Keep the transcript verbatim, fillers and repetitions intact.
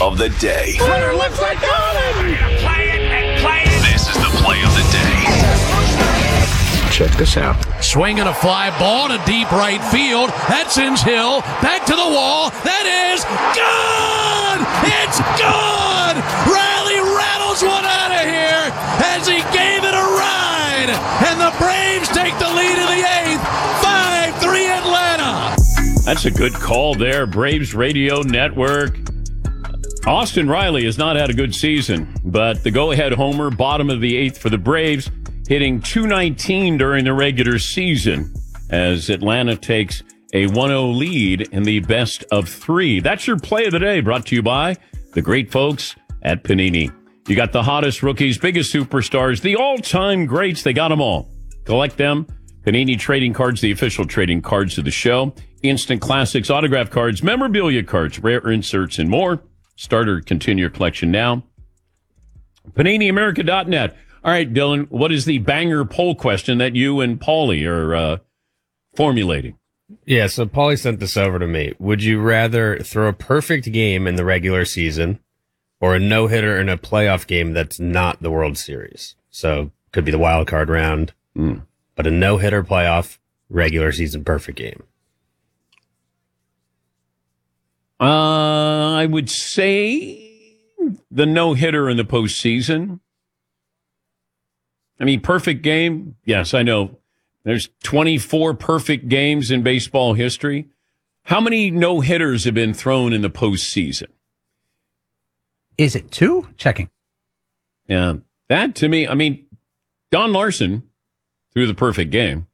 of the day. Runner looks like got him. Play it and play it. This is the play of the day. Check this out. Swinging a fly ball to deep right field. That sends Hill back to the wall. That is gone! It's gone! Riley rattles one out of here as he gave it a ride. And the Braves take the lead in the eighth. five three Atlanta. That's a good call there, Braves Radio Network. Austin Riley has not had a good season, but the go-ahead homer, bottom of the eighth for the Braves, hitting two nineteen during the regular season as Atlanta takes a one oh lead in the best of three. That's your play of the day, brought to you by the great folks at Panini. You got the hottest rookies, biggest superstars, the all-time greats. They got them all. Collect them. Panini Trading Cards, the official trading cards of the show. Instant classics, autograph cards, memorabilia cards, rare inserts, and more. Start or continue your collection now. Panini America dot net. All right, Dylan, what is the banger poll question that you and Paulie are uh, formulating? Yeah, so Paulie sent this over to me. Would you rather throw a perfect game in the regular season or a no-hitter in a playoff game that's not the World Series? So could be the wild card round, mm. but a no-hitter playoff, regular season perfect game. Uh, I would say the no-hitter in the postseason. I mean, perfect game. Yes, I know. There's twenty-four perfect games in baseball history. How many no-hitters have been thrown in the postseason? Is it two? Checking. Yeah, that to me, I mean, Don Larson threw the perfect game.